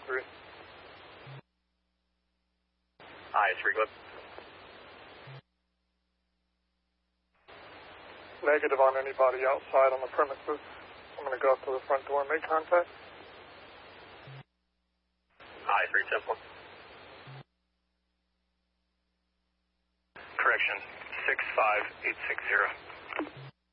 3. Aye, 3 Clip. Negative on anybody outside on the premises. I'm going to go up to the front door and make contact. Aye, 3 Temple. Correction, 65860.